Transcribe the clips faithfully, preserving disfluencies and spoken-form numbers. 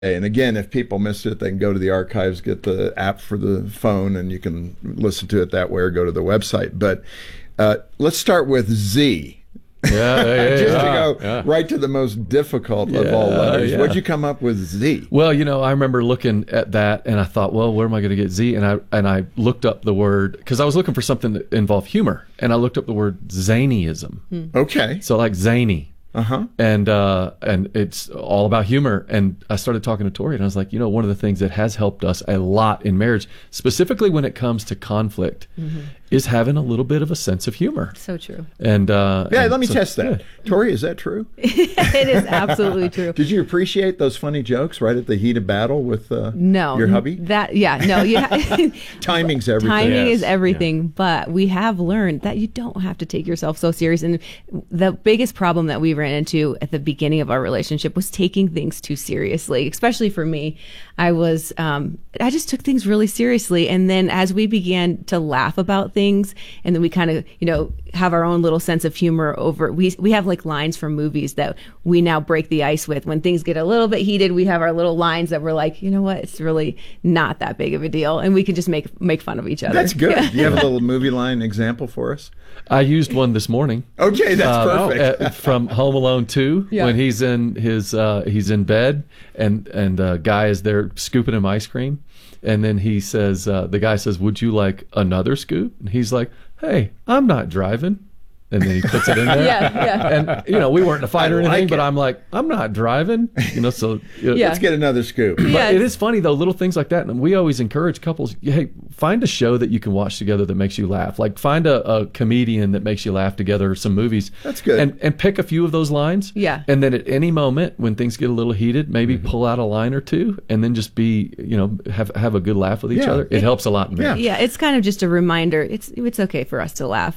And again, if people missed it, they can go to the archives, get the app for the phone, and you can listen to it that way or go to the website. But uh, let's start with Z. Yeah, yeah, yeah, Just yeah, to go yeah. right to the most difficult Yeah, of all letters. yeah. What'd you come up with Z? Well, you know, I remember looking at that and I thought, well, where am I going to get Z? And I and I looked up the word, because I was looking for something that involved humor, and I looked up the word zanyism. Hmm. Okay. So like zany. Uh-huh. And uh, and it's all about humor. And I started talking to Tori, and I was like, you know, one of the things that has helped us a lot in marriage, specifically when it comes to conflict, mm-hmm. is having a little bit of a sense of humor. So true. And uh, Yeah, and let me so, test that. yeah. Tori, is that true? It is absolutely true. Did you appreciate those funny jokes right at the heat of battle with uh, No. your hubby? That yeah, no, you ha- Timing's everything. Timing Yes. is everything, but we have learned that you don't have to take yourself so serious. And the biggest problem that we ran into at the beginning of our relationship was taking things too seriously, especially for me. I was, um, I just took things really seriously. And then as we began to laugh about things, and then we kind of, you know, have our own little sense of humor over, we, we have like lines from movies that we now break the ice with. When things get a little bit heated, we have our little lines that we're like, you know what, it's really not that big of a deal. And we can just make, make fun of each other. That's good. Yeah. Do you have a little movie line example for us? I used one this morning. Okay, that's Uh, perfect. uh, from Home Alone two, Yeah. when he's in his uh, he's in bed, and and uh, guy is there scooping him ice cream, and then he says, uh, the guy says, "Would you like another scoop?" And he's like, "Hey, I'm not driving." And then he puts it in there. Yeah, yeah. And, you know, we weren't in a fight I or anything, like but it. I'm like, I'm not driving. You know, so. You know, Yeah. Let's get another scoop. But Yeah. it is funny, though, little things like that. And we always encourage couples, hey, find a show that you can watch together that makes you laugh. Like, find a, a comedian that makes you laugh together, or some movies. That's good. And, and pick a few of those lines. Yeah. And then at any moment, when things get a little heated, maybe Mm-hmm. pull out a line or two, and then just be, you know, have have a good laugh with each Yeah. other. It helps a lot in marriage. Yeah, it's kind of just a reminder. It's it's okay for us to laugh.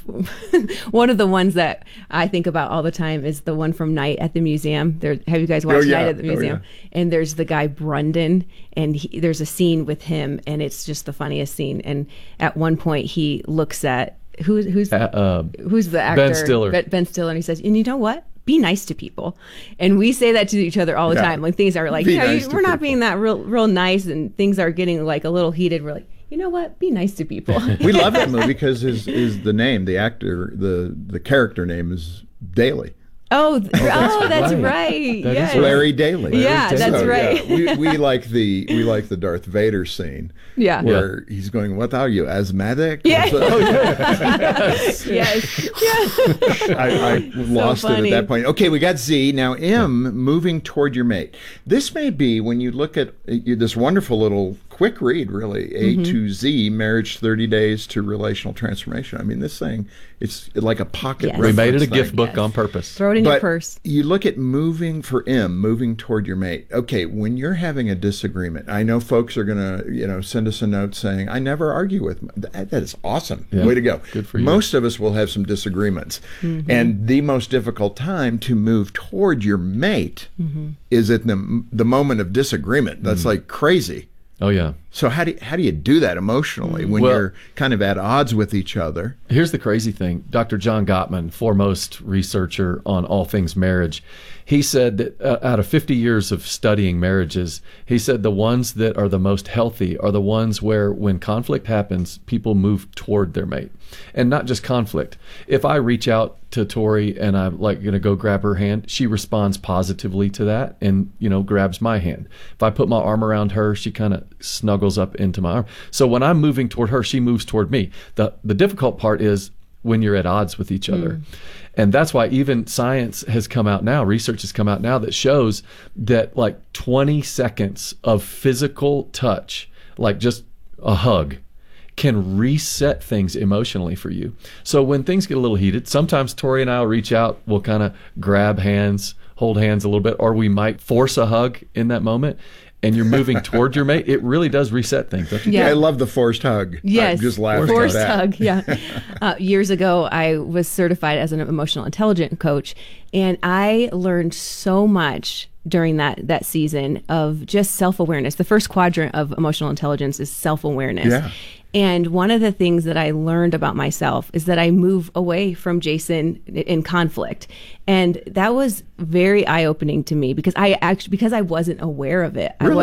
One of the ones that I think about all the time is the one from Night at the Museum. There, have you guys watched Oh, yeah. Night at the Oh, Museum? And there's the guy Brundon, and he, there's a scene with him, and it's just the funniest scene. And at one point, he looks at who who's Uh, uh, who's the actor? Ben Stiller. Ben, Ben Stiller, and he says, "And you know what? Be nice to people." And we say that to each other all the Yeah. time. Like things are like, Be you know, nice you- to we're not people. being that real real nice, and things are getting like a little heated. We're like, you know what? Be nice to people. We love that movie because his is the name, the actor, the the character name is Daly. Oh, th- oh, that's right. right. That is yes. right. Larry Daly. Yeah, Daly. that's So, right. yeah, we, we like the we like the Darth Vader scene. Yeah. Where he's going, "What are you, asthmatic?" Yeah. Oh, Yes. Yeah. I, I lost it at funny. that point. Okay, we got Z. Now M, moving toward your mate. This may be, when you look at uh, this wonderful little quick read, really, A Mm-hmm. to Z, Marriage thirty Days to Relational Transformation. I mean, this thing, it's like a pocket Yes. we made it a reference gift thing. book Yes. on purpose. Throw it in your But purse. you look at moving for M, moving toward your mate. Okay, when you're having a disagreement, I know folks are going to, you know, send us a note saying, "I never argue with." My, that, that is awesome. Yeah. Way to go. Good for you. Most of us will have some disagreements, Mm-hmm. and the most difficult time to move toward your mate Mm-hmm. is at the the moment of disagreement. That's Mm. like crazy. Oh, yeah. So how do you, how do you do that emotionally when Well- you're kind of at odds with each other? Here's the crazy thing. Doctor John Gottman, foremost researcher on all things marriage, he said that uh, out of fifty years of studying marriages, he said the ones that are the most healthy are the ones where when conflict happens, people move toward their mate. And not just conflict. If I reach out to Tori and I'm like going to go grab her hand, she responds positively to that and, you know, grabs my hand. If I put my arm around her, she kind of snuggles up into my arm. So when I'm moving toward her, she moves toward me. The the difficult part is when you're at odds with each other. And that's why even science has come out now, research has come out now that shows that like twenty seconds of physical touch, like just a hug, can reset things emotionally for you. So when things get a little heated, sometimes Tori and I will reach out, we'll kind of grab hands, hold hands a little bit, or we might force a hug in that moment. And you're moving toward your mate, it really does reset things, don't you? Yeah. I love the forced hug. Yes, I just laughed forced at that. hug. Yeah. Uh, years ago, I was certified as an emotional intelligence coach, and I learned so much during that that season of just self-awareness. The first quadrant of emotional intelligence is self-awareness. Yeah. And one of the things that I learned about myself is that I move away from Jason in conflict. And that was very eye-opening to me because I actually because I wasn't aware of it. Really? I